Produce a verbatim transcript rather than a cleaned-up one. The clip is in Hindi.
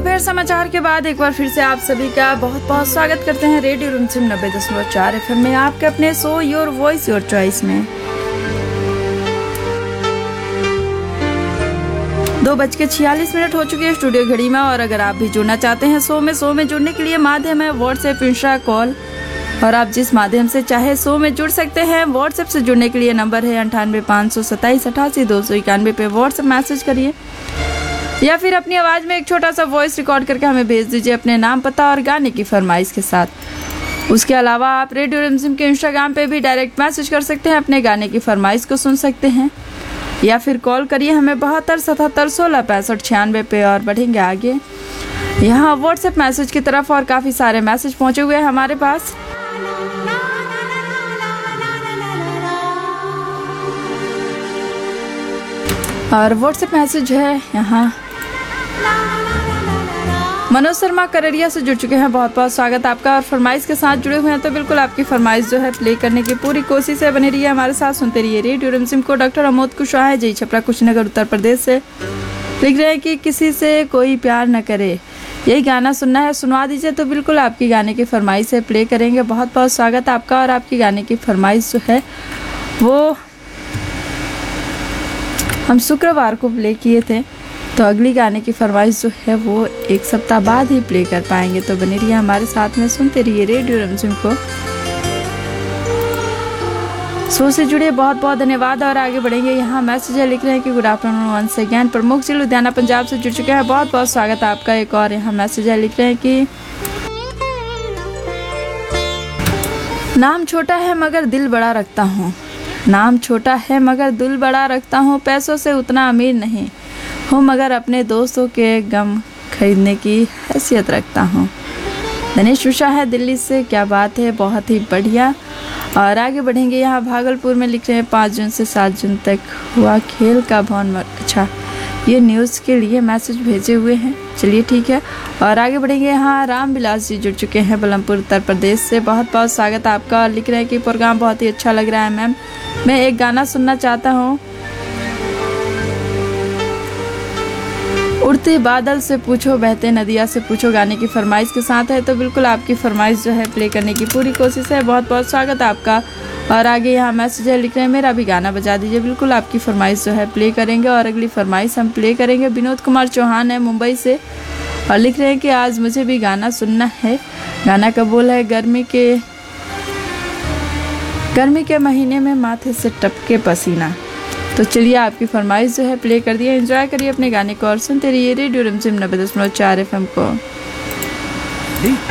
दोपहर समाचार के बाद एक बार फिर से आप सभी का बहुत बहुत स्वागत करते हैं रेडियो रिमझिम नब्बे दशमलव चार एफ एम में, आपके अपने show your voice your choice में। दो बज के छियालीस मिनट हो चुके हैं स्टूडियो घड़ी में। और अगर आप भी जुड़ना चाहते हैं शो में शो में जुड़ने के लिए माध्यम है व्हाट्सएप, इंस्टा, कॉल, और आप जिस माध्यम से चाहे शो में जुड़ सकते हैं। व्हाट्सएप से जुड़ने के लिए नंबर है अंठानवे पाँच सौ सत्ताईस अठासी दो सौ इक्यानवे पे व्हाट्सएप मैसेज करिए, या फिर अपनी आवाज़ में एक छोटा सा वॉइस रिकॉर्ड करके हमें भेज दीजिए अपने नाम, पता और गाने की फरमाइश के साथ। उसके अलावा आप रेडियो रिमझिम के इंस्टाग्राम पे भी डायरेक्ट मैसेज कर सकते हैं, अपने गाने की फरमाइश को सुन सकते हैं, या फिर कॉल करिए हमें बहत्तर सतहत्तर सोलह पैंसठ छियानवे पे। और बढ़ेंगे आगे यहाँ व्हाट्सएप मैसेज की तरफ, और काफ़ी सारे मैसेज पहुँचे हुए हैं हमारे पास। और व्हाट्सएप मैसेज है यहाँ मनोज शर्मा कररिया से जुड़ चुके हैं, बहुत बहुत स्वागत आपका। और फरमाइश के साथ जुड़े हुए हैं तो बिल्कुल आपकी फरमाइश जो है प्ले करने की पूरी कोशिश है। बने रहिए हमारे साथ, सुनते रहिए रेडियो रिमझिम को। डॉक्टर अमोद कुशवाहा जी छपरा कुशीनगर उत्तर प्रदेश से लिख रहे हैं कि किसी से कोई प्यार न करे, यही गाना सुनना है, सुनवा दीजिए। तो बिल्कुल आपकी गाने की फरमाइश है, प्ले करेंगे। बहुत बहुत स्वागत आपका। और आपकी गाने की फरमाइश जो है वो हम शुक्रवार को प्ले किए थे, तो अगली गाने की फरमाइश जो है वो एक सप्ताह बाद ही प्ले कर पाएंगे। तो बने रहिए हमारे साथ में, सुनते रहिए रेडियो रिमझिम को। शो से जुड़े बहुत बहुत धन्यवाद। और आगे बढ़ेंगे यहाँ मैसेज है, लिख रहे हैं कि गुड आफ्टरनून वंस अगेन। प्रमुख जी लुधियाना पंजाब से जुड़ चुके हैं, बहुत बहुत स्वागत आपका। एक और यहाँ मैसेज है, लिख रहे हैं कि नाम छोटा है मगर दिल बड़ा रखता हूँ, नाम छोटा है मगर दिल बड़ा रखता हूँ, पैसों से उतना अमीर नहीं हूँ मगर अपने दोस्तों के गम खरीदने की हैसियत रखता हूँ। दिनेश उषा है दिल्ली से, क्या बात है, बहुत ही बढ़िया। और आगे बढ़ेंगे यहाँ भागलपुर में लिख रहे हैं पाँच जून से सात जून तक हुआ खेल का भवन। अच्छा, ये न्यूज़ के लिए मैसेज भेजे हुए हैं, चलिए ठीक है। और आगे बढ़ेंगे यहाँ राम विलास जी जुड़ चुके हैं बलमपुर उत्तर प्रदेश से, बहुत बहुत स्वागत आपका। और लिख रहे हैं कि प्रोग्राम बहुत ही अच्छा लग रहा है मैम, मैं एक गाना सुनना चाहता हूँ, उड़ते बादल से पूछो बहते नदिया से पूछो, गाने की फरमाइश के साथ है। तो बिल्कुल आपकी फरमाइश जो है प्ले करने की पूरी कोशिश है, बहुत बहुत स्वागत आपका। और आगे यहाँ मैसेज है, लिख रहे हैं मेरा भी गाना बजा दीजिए, बिल्कुल आपकी फरमाइश जो है प्ले करेंगे। और अगली फरमाइश हम प्ले करेंगे, विनोद कुमार चौहान है मुंबई से, और लिख रहे हैं कि आज मुझे भी गाना सुनना है। गाना का बोल है गर्मी के गर्मी के महीने में माथे से टपके पसीना। तो चलिए आपकी फरमाइश जो है प्ले कर दिया, एंजॉय करिए अपने गाने को और सुनते रहिए रेडियो रिमझिम नब्बे दशमलव चार एफ एम को।